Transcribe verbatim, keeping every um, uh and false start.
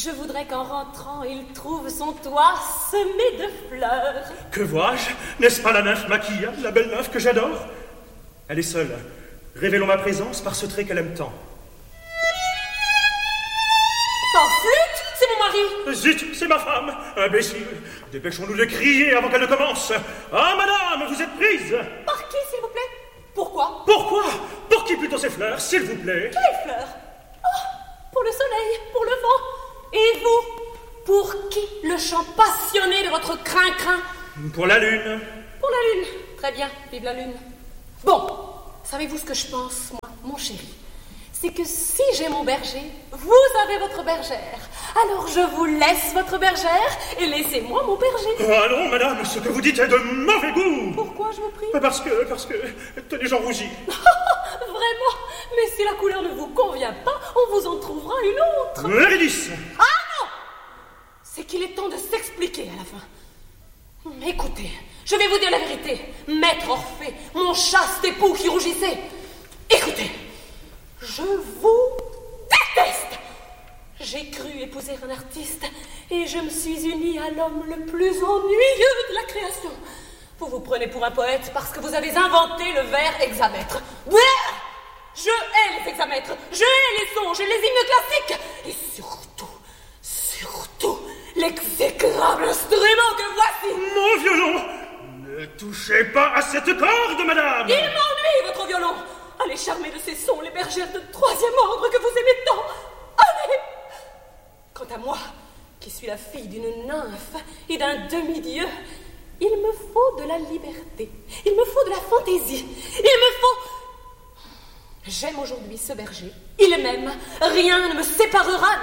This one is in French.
Je voudrais qu'en rentrant, il trouve son toit semé de fleurs. Que vois-je? N'est-ce pas la nymphe Maquilla, la belle nymphe que j'adore? Elle est seule. Révélons ma présence par ce trait qu'elle aime tant. Oh, flûte, c'est mon mari. Zut, c'est ma femme. Imbécile. Dépêchons-nous de crier avant qu'elle ne commence. Ah, madame, vous êtes prise. Par qui, s'il vous plaît? Pourquoi? Pourquoi? Pour qui plutôt ces fleurs, s'il vous plaît? Quelles fleurs? Oh, pour le soleil, pour le vent. Et vous? Pour qui le chant passionné de votre crin-crin? Pour la lune. Pour la lune. Très bien, vive la lune. Bon, savez-vous ce que je pense, moi, mon chéri? C'est que si j'ai mon berger, vous avez votre bergère. Alors je vous laisse votre bergère et laissez-moi mon berger. Ah non, madame, ce que vous dites est de mauvais goût. Pourquoi, je vous prie? Parce que, parce que, tenez, j'en rougis. Vraiment? Mais si la couleur ne vous convient pas, on vous en trouvera une autre. Méridis. Ah non! C'est qu'il est temps de s'expliquer à la fin. Écoutez, je vais vous dire la vérité. Maître Orphée, mon chaste époux qui rougissait. Écoutez, je vous déteste. J'ai cru épouser un artiste et je me suis unie à l'homme le plus ennuyeux de la création. Vous vous prenez pour un poète parce que vous avez inventé le vers hexamètre. Je hais les hexamètres, je hais les songes et les hymnes classiques. Et surtout, surtout, l'exécrable instrument que voici. Mon violon. Ne touchez pas à cette corde, madame. Il m'ennuie, votre violon. Allez charmer de ces sons les bergères de troisième ordre que vous aimez tant. Allez. Quant à moi, qui suis la fille d'une nymphe et d'un demi-dieu, il me faut de la liberté, il me faut de la fantaisie, il me faut... J'aime aujourd'hui ce berger, il m'aime, rien ne me séparera